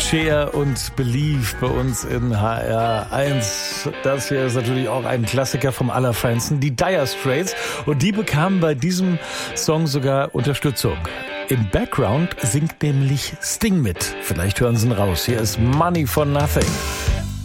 Cher und Believe bei uns in HR1. Das hier ist natürlich auch ein Klassiker vom Allerfeinsten, die Dire Straits. Und die bekamen bei diesem Song sogar Unterstützung. Im Background singt nämlich Sting mit. Vielleicht hören Sie ihn raus. Hier ist Money for Nothing.